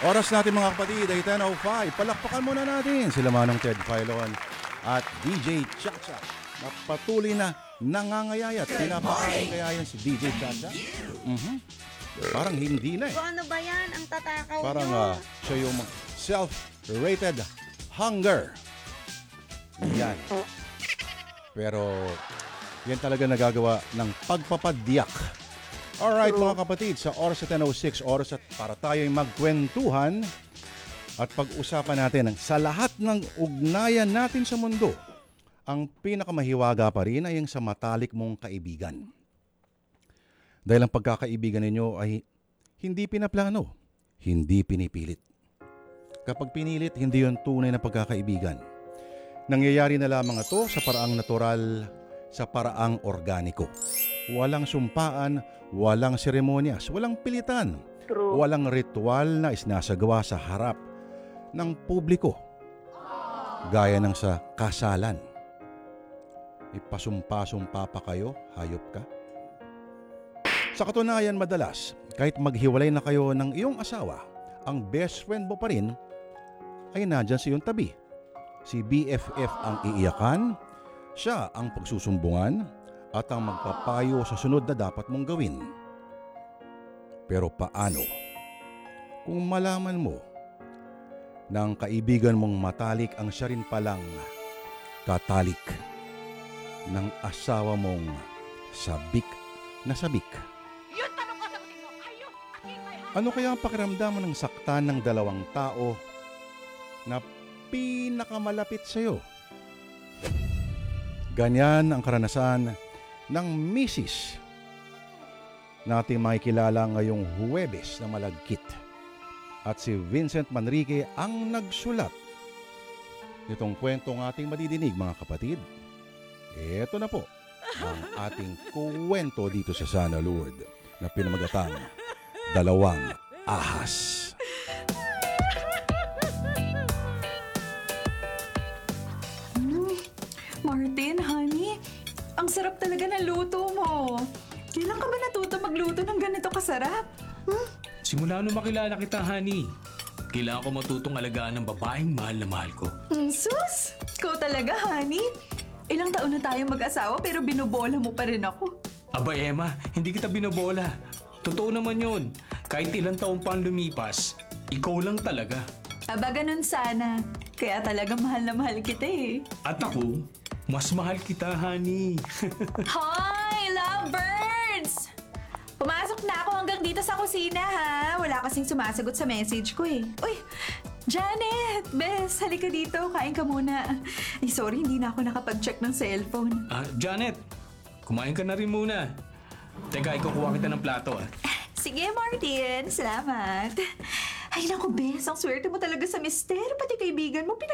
Oras natin mga kapatid ay 10:05. Palakpakan muna natin sila Manong Ted Filon at DJ Chacha na patuloy na nangangayayat. Pinapakayayan si DJ Chacha. Parang hindi na eh. So, ano ba yan? Ang tatakaw Parang nyo. siya yung self-rated hunger. Yan. Pero yan talaga nagagawa ng pagpapadyak. Alright mga kapatid, sa oras at 10:06, oras at para tayo'y magkwentuhan at pag-usapan natin sa lahat ng ugnayan natin sa mundo. Ang pinakamahiwaga pa rin ay yung sa matalik mong kaibigan. Dahil ang pagkakaibigan ninyo ay hindi pinaplano, hindi pinipilit. Kapag pinilit, hindi yun tunay na pagkakaibigan. Nangyayari na lamang ito sa paraang natural, sa paraang organiko. Walang sumpaan, walang seremonyas, walang pilitan, True. walang ritual na isinasagawa sa harap ng publiko. Gaya ng sa kasalan. Ipasumpa-sumpa pa kayo, hayop ka. Sa katunayan madalas, kahit maghiwalay na kayo ng iyong asawa, ang best friend mo pa rin ay nandyan sa iyong tabi. Si BFF ang iiyakan, siya ang pagsusumbungan, at ang magpapayo sa sunod na dapat mong gawin. Pero paano kung malaman mo na ang kaibigan mong matalik ang siya rin palang katalik ng asawa mong sabik na sabik? Ano kaya ang pakiramdam ng saktan ng dalawang tao na pinakamalapit sa iyo? Ganyan ang karanasan ng misis nating makikilala ngayong Huwebes na malagkit. At si Vincent Manrique ang nagsulat. Itong kwentong ating madidinig mga kapatid. Ito na po ang ating kwento dito sa Sana Lord na pinamagatang Dalawang Ahas. Martin, honey, ang sarap talaga ng luto mo. Kailan ka ba natuto magluto ng ganito kasarap? Simula nung makilala kita, honey, kailangan ko matutong alagaan ng babaeng mahal na mahal ko. Sus! Ikaw talaga, honey. Ilang taon na tayong mag-asawa pero binubola mo pa rin ako. Aba, Emma, hindi kita binobola. Totoo naman yun. Kahit ilang taon pa ang lumipas, ikaw lang talaga. Aba, ganun sana. Kaya talaga mahal na mahal kita eh. At ako, mas mahal kita, honey. Hoy, lovebirds! Pumasok na ako hanggang dito sa kusina, ha? Wala kasing sumasagot sa message ko eh. Uy, Janet! Bes, halika dito. Kain ka muna. Ay, sorry, hindi na ako nakapag-check ng cellphone. Janet, kumain ka na rin muna. Teka, ikukuha kita ng plato, Sige, Martin. Salamat. Ay, naku, Bes. Ang swerte mo talaga sa mister. Pati kaibigan mo,